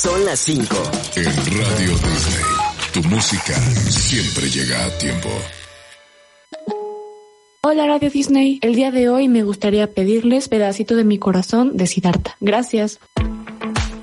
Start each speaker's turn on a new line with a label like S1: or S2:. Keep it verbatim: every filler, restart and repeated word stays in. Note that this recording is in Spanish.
S1: Son las cinco.
S2: En Radio Disney, tu música siempre llega a tiempo.
S3: Hola Radio Disney, el día de hoy me gustaría pedirles Pedacito de mi corazón de Siddhartha. Gracias.